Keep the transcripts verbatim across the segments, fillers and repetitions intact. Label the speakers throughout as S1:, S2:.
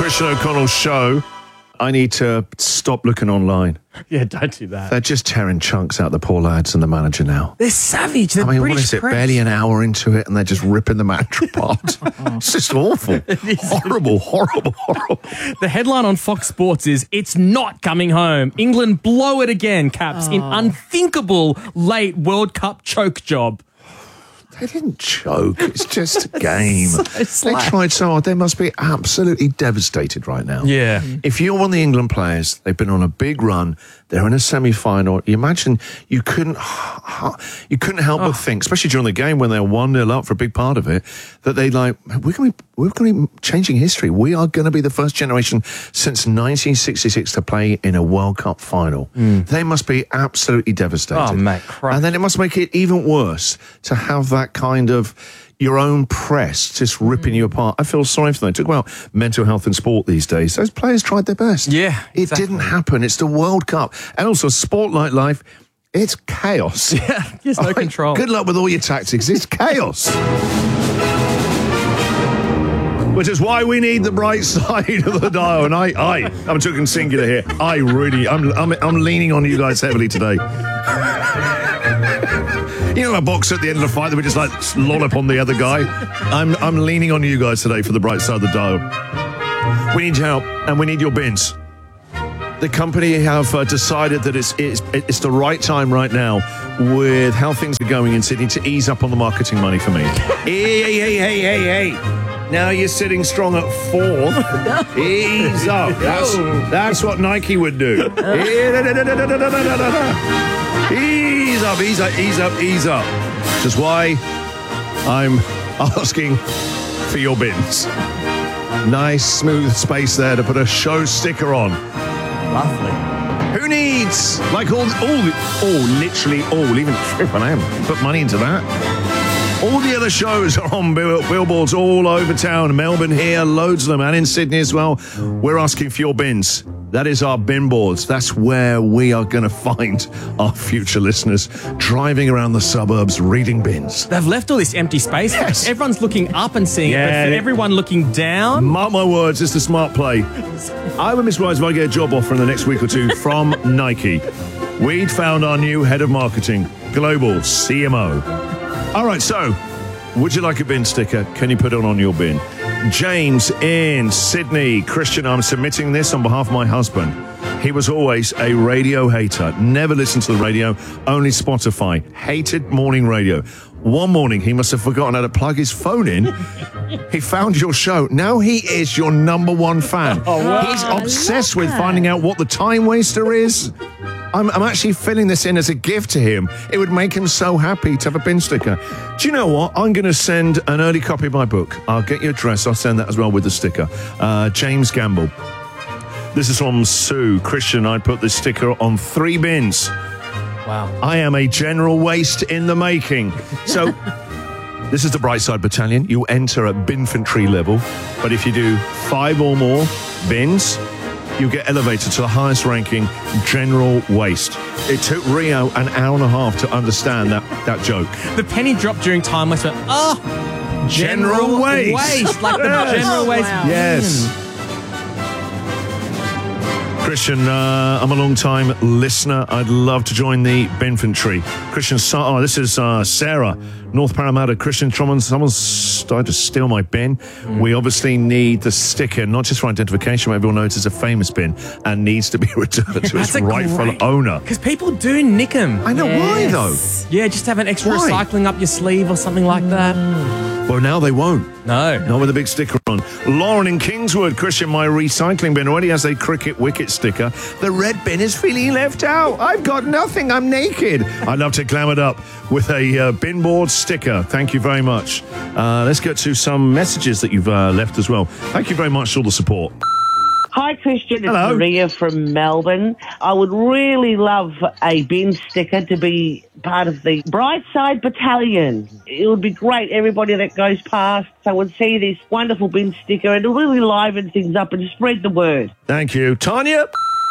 S1: Christian O'Connell's show. I need to stop looking online.
S2: Yeah, don't do that.
S1: They're just tearing chunks out the poor lads and the manager now.
S2: They're savage. They're
S1: I mean,
S2: British
S1: what is it?
S2: press.
S1: Barely an hour into it, and they're just ripping the manager apart. It's just awful. Horrible, horrible, horrible.
S2: The headline on Fox Sports is, "It's not coming home. England blow it again, Caps, in unthinkable late World Cup choke job."
S1: They didn't choke. It's just a game.
S2: So
S1: They
S2: slack.
S1: tried so hard. They must be absolutely devastated right now.
S2: Yeah.
S1: If you're one of the England players, they've been on a big run. They're in a semi-final. You imagine you couldn't, you couldn't help but think, especially during the game when they're one nil up for a big part of it, that they like we're going to we're going to be changing history. We are going to be the first generation since nineteen sixty-six to play in a World Cup final. Mm. They must be absolutely devastated.
S2: Oh, mate, crap.
S1: And then it must make it even worse to have that kind of your own press just ripping you apart. I feel sorry for them. Talk about mental health in sport these days. Those players tried their best.
S2: Yeah,
S1: It
S2: exactly.
S1: didn't happen. It's the World Cup. And also, sport like life, it's chaos.
S2: Yeah, there's no
S1: All right,
S2: control.
S1: Good luck with all your tactics. It's chaos. Which is why we need the bright side of the dial. And I, I, I'm talking singular here. I really, I'm, I'm, I'm leaning on you guys heavily today. You know, a boxer at the end of the fight that would just like lollop on the other guy. I'm, I'm leaning on you guys today for the bright side of the dial. We need your help, and we need your bins. The company have uh, decided that it's, it's it's the right time right now, with how things are going in Sydney, to ease up on the marketing money for me. Hey, hey, hey, hey, hey, hey. Now you're sitting strong at fourth. Ease up. That's, that's what Nike would do. Ease up, ease up, ease up, ease up. Which is why I'm asking for your bins. Nice, smooth space there to put a show sticker on.
S2: Lovely.
S1: Who needs, like all, all, all, literally all, even Triple M, put money into that. All the other shows are on bill- billboards all over town. Melbourne here, loads of them, and in Sydney as well. We're asking for your bins. That is our bin boards. That's where we are going to find our future listeners, driving around the suburbs, reading bins.
S2: They've left all this empty space.
S1: Yes.
S2: Everyone's looking up and seeing
S1: Yeah.
S2: it, but for everyone looking down.
S1: Mark my words, it's the smart play. I would be surprised if I get a job offer in the next week or two from Nike. We'd found our new head of marketing, global C M O. All right, so, would you like a bin sticker? Can you put it on your bin? James in Sydney. Christian, I'm submitting this on behalf of my husband. He was always a radio hater. Never listened to the radio, only Spotify. Hated morning radio. One morning, he must have forgotten how to plug his phone in. He found your show. Now he is your number one fan.
S2: Oh, wow.
S1: He's obsessed with finding out what the time waster is. I'm, I'm actually filling this in as a gift to him. It would make him so happy to have a bin sticker. Do you know what? I'm going to send an early copy of my book. I'll get your address. I'll send that as well with the sticker. Uh, James Gamble. This is from Sue. Christian, I put this sticker on three bins.
S2: Wow.
S1: I am a general waste in the making. So, this is the Brightside Battalion. You enter at binfantry level. But if you do five or more bins, you get elevated to the highest ranking general waste. It took Rio an hour and a half to understand that, that joke.
S2: The penny dropped during time waste. Went, oh,
S1: General waste.
S2: Like the
S1: Yes.
S2: general waste.
S3: Wow.
S1: Yes. Christian, uh, I'm a long-time listener. I'd love to join the Binfantry. Christian, oh, this is uh, Sarah, North Parramatta. Christian, someone's, someone's started to steal my bin. Mm. We obviously need the sticker, not just for identification, but everyone knows it's a famous bin and needs to be returned to its rightful
S2: great-
S1: owner.
S2: Because people do nick them.
S1: I know, why though?
S2: Yeah, just have an extra
S1: Why?
S2: recycling up your sleeve or something like that.
S1: Well, now they won't.
S2: No.
S1: Not with a big sticker on. Lauren in Kingswood. Christian, my recycling bin already has a cricket wicket sticker. The red bin is feeling left out. I've got nothing. I'm naked. I'd love to glam it up with a uh, bin board sticker. Thank you very much. Uh, let's get to some messages that you've uh, left as well. Thank you very much for all the support.
S4: Hi, Christian. It's
S1: Hello.
S4: Maria from Melbourne. I would really love a bin sticker to be part of the Brightside Battalion. It would be great. Everybody that goes past so would see this wonderful bin sticker and it'll really liven things up and spread the word.
S1: Thank you. Tanya?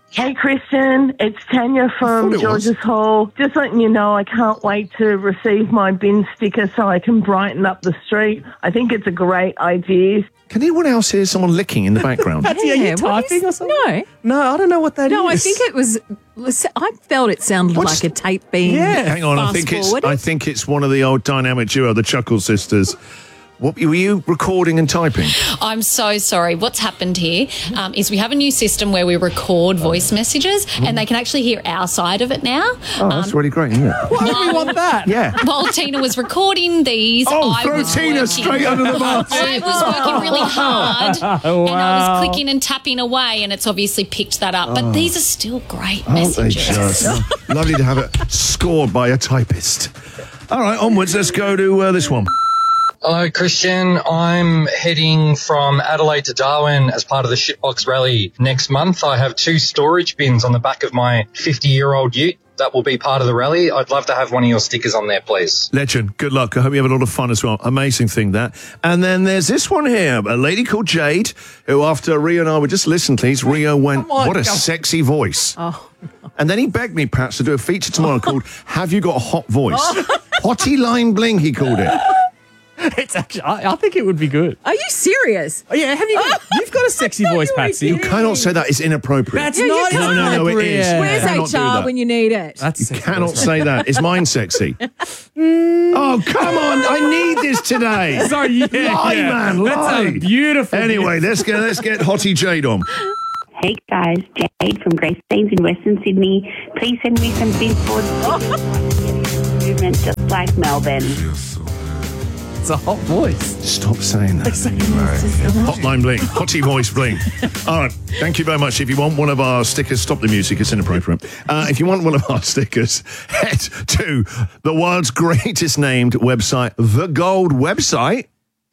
S3: Hey, Christian, it's Tanya from
S1: it
S3: Georges Hall. Just letting you know I can't wait to receive my bin sticker so I can brighten up the street. I think it's a great idea.
S1: Can anyone else hear someone licking in the background?
S2: That's yeah, you
S5: Yeah, what
S2: typing
S5: is-
S2: or something?
S5: No.
S2: No, I don't know what that is.
S5: No, I think it was. I felt it sounded
S1: What's-
S5: like a tape being.
S2: Yeah.
S1: Hang on, I
S5: fast
S1: think it's
S5: forwarded.
S1: I think it's one of the old dynamic duo, the Chuckle Sisters. What were you recording and typing?
S6: I'm so sorry. What's happened here um, is we have a new system where we record voice messages and they can actually hear our side of it now.
S1: Oh, that's really great, isn't it?
S2: Why would we want that?
S1: Yeah.
S6: While Tina was recording these,
S1: Oh,
S6: I
S1: throw
S6: was
S1: Tina
S6: working.
S1: straight under the bus.
S6: I was working really hard and I
S2: Wow.
S6: was clicking and tapping away and it's obviously picked that up. But these are still great
S1: Aren't they
S6: messages.
S1: just lovely to have it scored by a typist. All right, onwards. Let's go to uh, this one.
S7: Hello, Christian. I'm heading from Adelaide to Darwin as part of the Shitbox Rally next month. I have two storage bins on the back of my fifty-year-old ute that will be part of the rally. I'd love to have one of your stickers on there, please.
S1: Legend. Good luck. I hope you have a lot of fun as well. Amazing thing, that. And then there's this one here, a lady called Jade, who after Rio and I were just listening, please, Rio went,
S2: Come on,
S1: what a
S2: come-
S1: sexy voice.
S5: Oh,
S1: And then he begged me, perhaps, to do a feature tomorrow called Have You Got a Hot Voice? Hottie Line Bling, he called it.
S2: It's actually, I, I think it would be good.
S5: are you serious?
S2: Oh, yeah, have you got, you've got a sexy voice, Patsy.
S1: You cannot say that. It's inappropriate.
S2: That's
S5: Yeah, you
S2: not
S5: can't.
S1: No, no, no, it is.
S2: inappropriate.
S5: Where's
S1: cannot do
S5: H R
S1: that.
S5: when you need it?
S2: That's
S1: You
S2: sexy
S1: cannot
S2: voice.
S1: say that. Is mine sexy? Oh, come on. I need this today.
S2: Sorry, yeah,
S1: Lie,
S2: yeah.
S1: man, lie.
S2: That's a beautiful.
S1: Anyway, let's get let's get Hottie Jade on.
S8: Hey guys, Jade from Grace Staines in Western Sydney. Please send me some bin boards. Movement just like Melbourne.
S2: It's a hot voice.
S1: Stop saying that. Hotline Bling. Hottie Voice Bling. All right. Thank you very much. If you want one of our stickers, stop the music. It's inappropriate. Uh, if you want one of our stickers, head to the world's greatest named website, The Gold Website.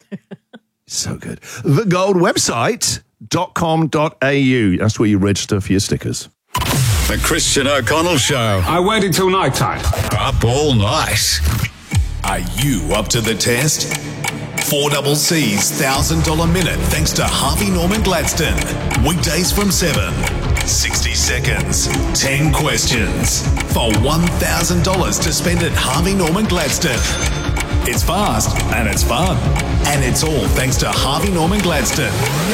S1: So good. The Gold Website. dot com dot a u. That's where you register for your stickers.
S9: The Christian O'Connell Show.
S10: I waited till night time.
S9: Up all night.
S11: Are you up to the test? four double C's one thousand dollars minute thanks to Harvey Norman Gladstone. Weekdays from seven. sixty seconds. ten questions. For one thousand dollars to spend at Harvey Norman Gladstone. It's fast and it's fun. And it's all thanks to Harvey Norman Gladstone.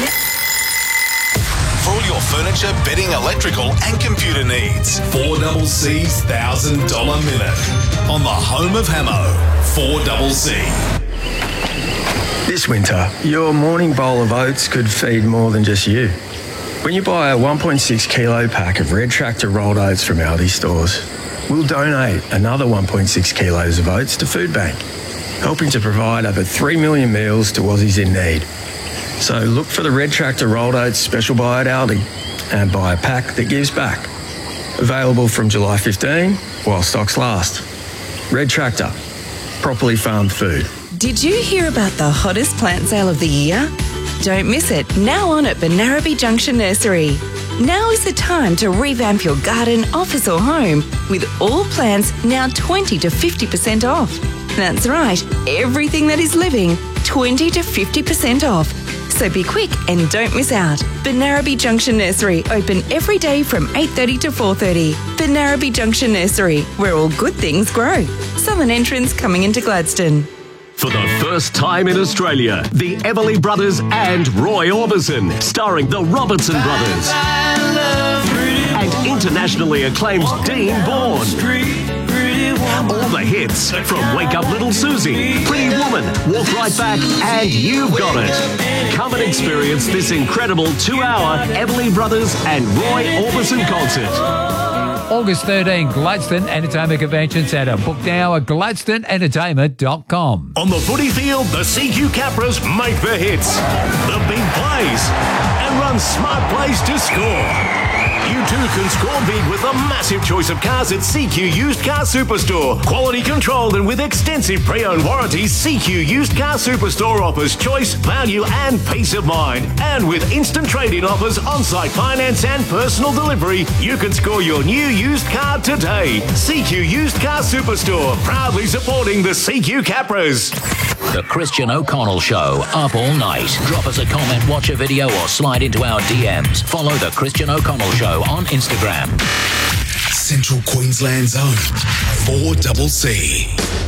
S11: For all your furniture, bedding, electrical and computer needs. four double C's one thousand dollars minute. On the home of Hamo. four double C.
S12: This winter, your morning bowl of oats could feed more than just you. When you buy a one point six kilo pack of Red Tractor rolled oats from Aldi stores, we'll donate another one point six kilos of oats to Food Bank, helping to provide over three million meals to Aussies in need. So look for the Red Tractor rolled oats special buy at Aldi and buy a pack that gives back. Available from July fifteenth while stocks last. Red Tractor, properly farmed food.
S13: Did you hear about the hottest plant sale of the year? Don't miss it, now on at Benarabi Junction Nursery. Now is the time to revamp your garden, office or home with all plants now twenty to fifty percent off. That's right, everything that is living, twenty to fifty percent off. So be quick and don't miss out. Benarabi Junction Nursery, open every day from eight thirty to four thirty. Benarabi Junction Nursery, where all good things grow. Southern entrance coming into Gladstone.
S14: For the first time in Australia, the Everly Brothers and Roy Orbison, starring the Robertson Brothers. And internationally acclaimed Dean Bourne. All the hits from Wake Up Little Susie, Pretty Woman, Walk Right Back, and You've Got It. Come and experience this incredible two-hour Everly Brothers and Roy Orbison concert.
S15: August thirteenth, Gladstone Entertainment Convention Centre. Book now at gladstone entertainment dot com.
S14: On the footy field, the C Q Capras make the hits, the big plays, and run smart plays to score. You too can score big with a massive choice of cars at C Q Used Car Superstore. Quality controlled and with extensive pre-owned warranties, C Q Used Car Superstore offers choice, value and peace of mind. And with instant trade-in offers, on-site finance and personal delivery, you can score your new used car today. C Q Used Car Superstore, proudly supporting the C Q Capras.
S16: The Christian O'Connell Show, up all night. Drop us a comment, watch a video or slide into our D Ms. Follow The Christian O'Connell Show Show on Instagram.
S11: Central Queensland's own four C C.